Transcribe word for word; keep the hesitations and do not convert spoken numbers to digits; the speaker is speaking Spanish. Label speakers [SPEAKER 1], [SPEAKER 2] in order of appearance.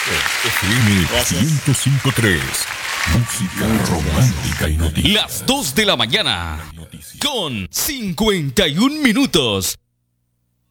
[SPEAKER 1] F M ciento cinco punto tres. Música romántica y noticias.
[SPEAKER 2] Las dos de la mañana con cincuenta y un minutos.